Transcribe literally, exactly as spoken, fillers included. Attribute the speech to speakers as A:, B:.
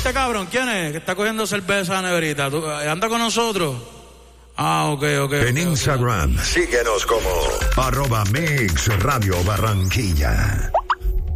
A: este cabrón? ¿Quién es? Que está cogiendo cerveza neverita. ¿Tú, ¿Anda con nosotros? Ah, ok, ok.
B: En
A: okay,
B: Instagram,
C: okay. Síguenos como
B: arroba Mix Radio Barranquilla.